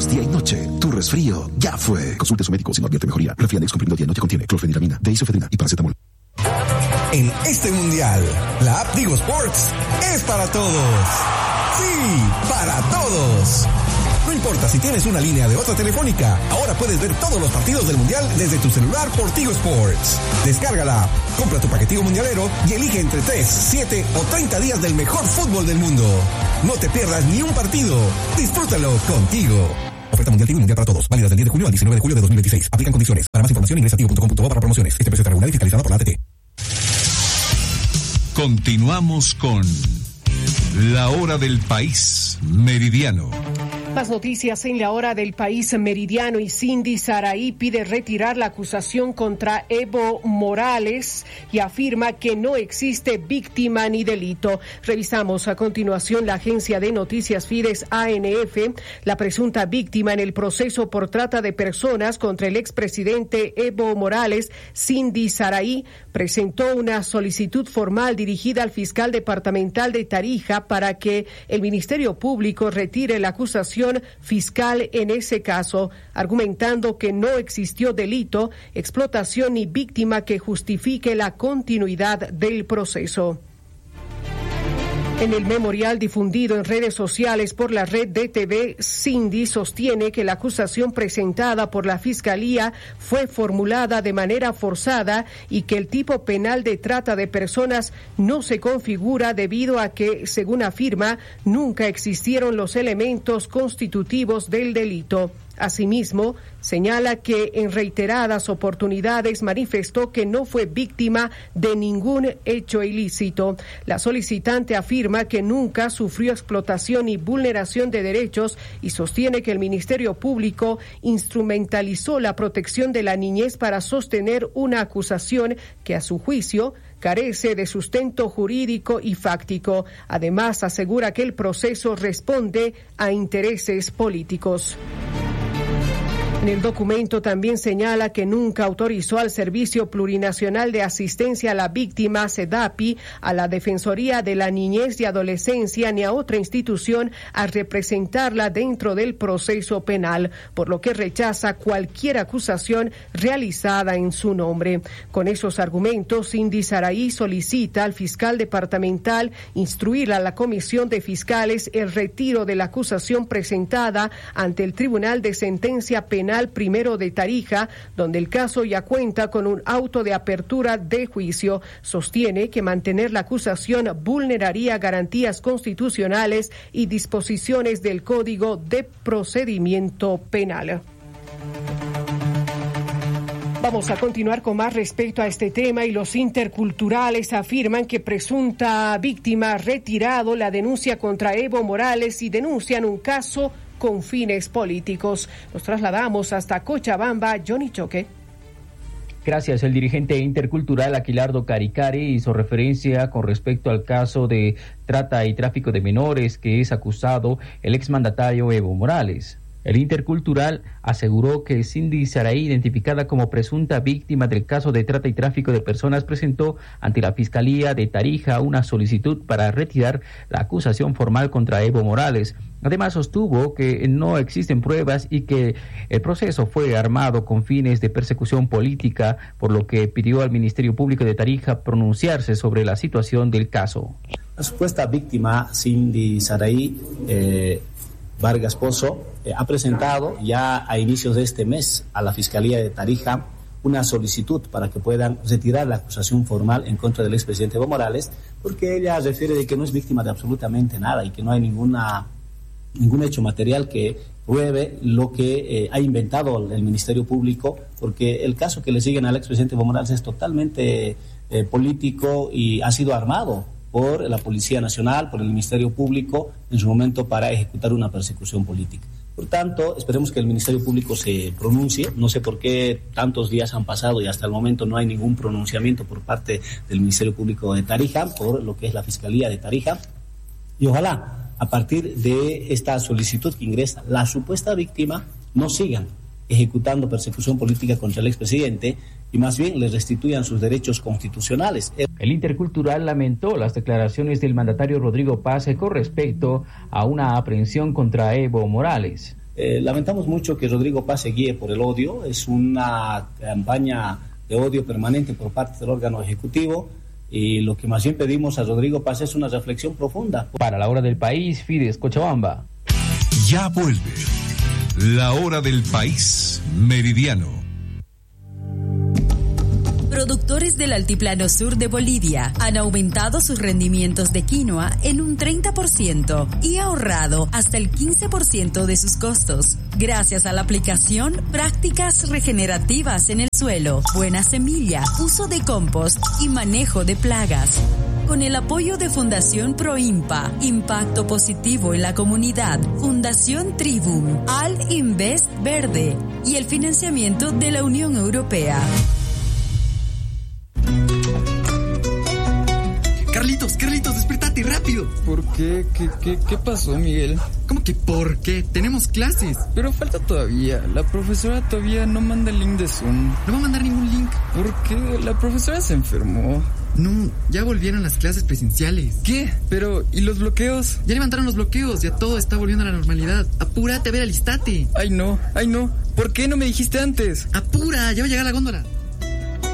tos día y noche, tu resfrío ya fue. Consulte a su médico si no advierte mejoría. Refrianex comprimido día y noche contiene clorfeniramina, deisofedrina y paracetamol. En este mundial, la app Tigo Sports es para todos. Sí, para todos. No importa si tienes una línea de otra telefónica, ahora puedes ver todos los partidos del mundial desde tu celular por Tigo Sports. Descárgala, compra tu paquetico mundialero y elige entre 3, 7 o 30 días del mejor fútbol del mundo. No te pierdas ni un partido. Disfrútalo contigo. Oferta mundial Tigo y mundial para todos. Válida del 10 de junio al 19 de julio de 2026. Aplican condiciones. Para más información ingresa a tigo.com.bo para promociones. Este precio está regulado y fiscalizado por la ATT. Continuamos con La Hora del País Meridiano. Más noticias en La Hora del País Meridiano. Y Cindy Saraí pide retirar la acusación contra Evo Morales y afirma que no existe víctima ni delito. Revisamos a continuación la agencia de noticias Fides ANF. La presunta víctima en el proceso por trata de personas contra el expresidente Evo Morales, Cindy Saraí, presentó una solicitud formal dirigida al fiscal departamental de Tarija para que el Ministerio Público retire la acusación fiscal en ese caso, argumentando que no existió delito, explotación ni víctima que justifique la continuidad del proceso. En el memorial difundido en redes sociales por la red DTV, Cindy sostiene que la acusación presentada por la Fiscalía fue formulada de manera forzada y que el tipo penal de trata de personas no se configura debido a que, según afirma, nunca existieron los elementos constitutivos del delito. Asimismo, señala que en reiteradas oportunidades manifestó que no fue víctima de ningún hecho ilícito. La solicitante afirma que nunca sufrió explotación y vulneración de derechos y sostiene que el Ministerio Público instrumentalizó la protección de la niñez para sostener una acusación que, a su juicio, carece de sustento jurídico y fáctico. Además, asegura que el proceso responde a intereses políticos. En el documento también señala que nunca autorizó al Servicio Plurinacional de Asistencia a la Víctima, SEDAPI, a la Defensoría de la Niñez y Adolescencia ni a otra institución a representarla dentro del proceso penal, por lo que rechaza cualquier acusación realizada en su nombre. Con esos argumentos, Cindy Saraí solicita al fiscal departamental instruir a la Comisión de Fiscales el retiro de la acusación presentada ante el Tribunal de Sentencia Penal Primero de Tarija, donde el caso ya cuenta con un auto de apertura de juicio. Sostiene que mantener la acusación vulneraría garantías constitucionales y disposiciones del Código de Procedimiento Penal. Vamos a continuar con más respecto a este tema y los interculturales afirman que presunta víctima ha retirado la denuncia contra Evo Morales y denuncian un caso con fines políticos. Nos trasladamos hasta Cochabamba. Johnny Choque. Gracias. El dirigente intercultural Aquilardo Caricari hizo referencia con respecto al caso de trata y tráfico de menores que es acusado el exmandatario Evo Morales. El intercultural aseguró que Cindy Saraí, identificada como presunta víctima del caso de trata y tráfico de personas, presentó ante la Fiscalía de Tarija una solicitud para retirar la acusación formal contra Evo Morales. Además, sostuvo que no existen pruebas y que el proceso fue armado con fines de persecución política, por lo que pidió al Ministerio Público de Tarija pronunciarse sobre la situación del caso. La supuesta víctima, Cindy Saraí Vargas Pozo, ha presentado ya a inicios de este mes a la Fiscalía de Tarija una solicitud para que puedan retirar la acusación formal en contra del expresidente Evo Morales, porque ella refiere de que no es víctima de absolutamente nada y que no hay ningún hecho material que pruebe lo que ha inventado el Ministerio Público, porque el caso que le siguen al expresidente Evo Morales es totalmente político y ha sido armado por la Policía Nacional, por el Ministerio Público, en su momento para ejecutar una persecución política. Por tanto, esperemos que el Ministerio Público se pronuncie. No sé por qué tantos días han pasado y hasta el momento no hay ningún pronunciamiento por parte del Ministerio Público de Tarija, por lo que es la Fiscalía de Tarija. Y ojalá, a partir de esta solicitud que ingresa la supuesta víctima, no sigan ejecutando persecución política contra el expresidente y más bien les restituyan sus derechos constitucionales. El intercultural lamentó las declaraciones del mandatario Rodrigo Paz con respecto a una aprehensión contra Evo Morales. Lamentamos mucho que Rodrigo Paz se guíe por el odio. Es una campaña de odio permanente por parte del órgano ejecutivo, y lo que más bien pedimos a Rodrigo Paz es una reflexión profunda. Para La Hora del País, Fides Cochabamba. Ya vuelve La Hora del País Meridiano. Productores del Altiplano Sur de Bolivia han aumentado sus rendimientos de quinoa en un 30% y ahorrado hasta el 15% de sus costos, gracias a la aplicación prácticas regenerativas en el suelo, buena semilla, uso de compost y manejo de plagas. Con el apoyo de Fundación Proimpa, Impacto Positivo en la Comunidad, Fundación Tribum, Al Invest Verde y el financiamiento de la Unión Europea. Carlitos, despertate rápido. ¿Por qué? ¿Qué pasó, Miguel? ¿Cómo que por qué? Tenemos clases. Pero falta todavía. La profesora todavía no manda el link de Zoom. No va a mandar ningún link. ¿Por qué? La profesora se enfermó. No, ya volvieron las clases presenciales. ¿Qué? Pero, ¿y los bloqueos? Ya levantaron los bloqueos, ya todo está volviendo a la normalidad. Apúrate, a ver, alistate. Ay no. ¿Por qué no me dijiste antes? Apura, ya va a llegar la góndola.